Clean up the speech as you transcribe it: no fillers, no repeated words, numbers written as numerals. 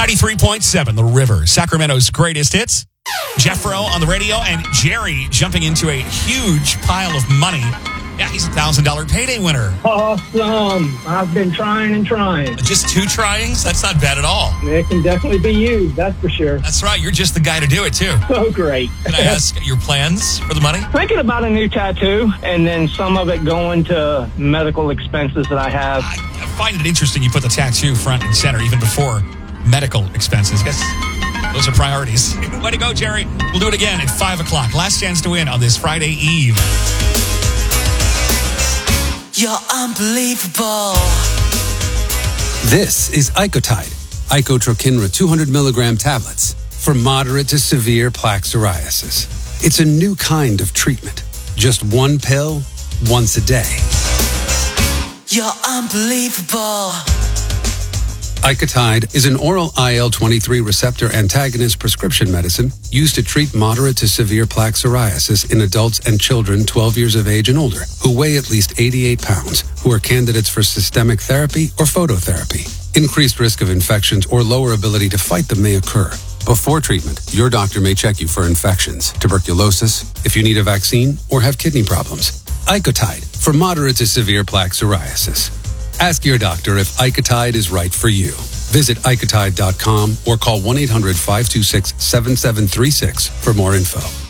93.7, The River, Sacramento's greatest hits. Jeffro on the radio and Jerry jumping into a huge pile of money. Yeah, he's a $1,000 payday winner. Awesome. I've been trying and trying. Just 2 tryings? That's not bad at all. It can definitely be used, that's for sure. That's right. You're just the guy to do it, too. So great. Can I ask your plans for the money? Thinking about a new tattoo and then some of it going to medical expenses that I have. I find it interesting you put the tattoo front and center even before medical expenses. Guess those are priorities. Way to go, Jerry. We'll do it again at 5 o'clock. Last chance to win on this Friday Eve. You're unbelievable. This is Icotide, Icotrokinra 200 milligram tablets for moderate to severe plaque psoriasis. It's a new kind of treatment. Just 1 pill, once a day. You're unbelievable. Icotide is an oral IL-23 receptor antagonist prescription medicine used to treat moderate to severe plaque psoriasis in adults and children 12 years of age and older who weigh at least 88 pounds, who are candidates for systemic therapy or phototherapy. Increased risk of infections or lower ability to fight them may occur. Before treatment, your doctor may check you for infections, tuberculosis, if you need a vaccine, or have kidney problems. Icotide for moderate to severe plaque psoriasis. Ask your doctor if Icotide is right for you. Visit Icotide.com or call 1-800-526-7736 for more info.